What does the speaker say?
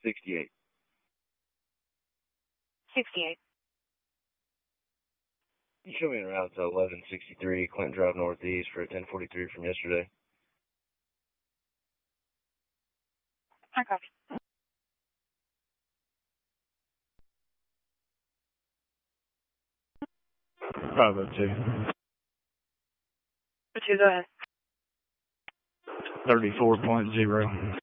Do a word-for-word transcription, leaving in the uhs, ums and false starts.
sixty-eight. sixty-eight. You show me en route to eleven sixty-three Clinton Drive Northeast for a ten forty-three from yesterday. I copy. five oh two. two, go ahead. thirty-four point zero.